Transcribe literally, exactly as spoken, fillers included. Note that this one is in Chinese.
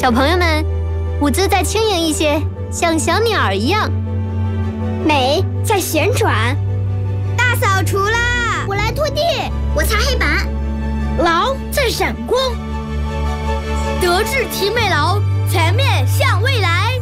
小朋友们，舞姿再轻盈一些，像小鸟儿一样。 美在旋转。大扫除啦！ 我来拖地，我擦黑板。 劳在闪光。 德智体美劳，全面向未来。